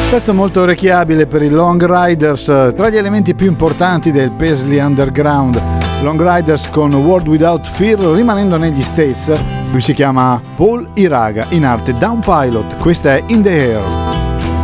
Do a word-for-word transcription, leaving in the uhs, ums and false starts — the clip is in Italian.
Pezzo molto orecchiabile per i Long Riders, tra gli elementi più importanti del Paisley Underground. Long Riders con World Without Fear, rimanendo negli States. Lui si chiama Paul Iraga, in arte Down Pilot. Questa è In The Air.